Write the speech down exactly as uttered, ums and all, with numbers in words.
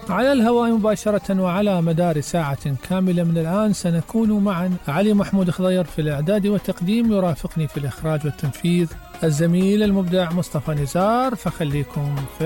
على الهواء مباشرة وعلى مدار ساعة كاملة من الآن سنكون معا علي محمود خضير في الإعداد والتقديم، يرافقني في الإخراج والتنفيذ الزميل المبدع مصطفى نزار، فخليكم في